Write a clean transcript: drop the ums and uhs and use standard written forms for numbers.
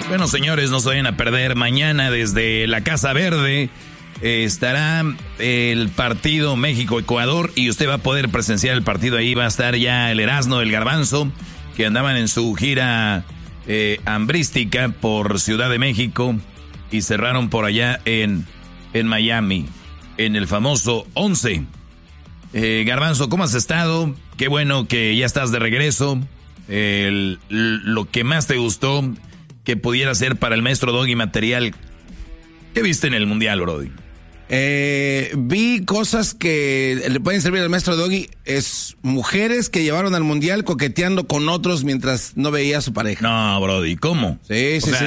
Bueno, señores, no se vayan a perder. Mañana desde la Casa Verde estará el partido México-Ecuador y usted va a poder presenciar el partido. Ahí va a estar ya el Erasmo, el Garbanzo, que andaban en su gira hambrística por Ciudad de México y cerraron por allá en Miami, en el famoso 11. Garbanzo, ¿cómo has estado? Qué bueno que ya estás de regreso. Lo que más te gustó que pudiera ser para el maestro Doggy material. ¿Qué viste en el Mundial, Brody? Vi cosas que le pueden servir al maestro Doggy. Es mujeres que llevaron al Mundial coqueteando con otros mientras no veía a su pareja. No, Brody, ¿cómo? Sí.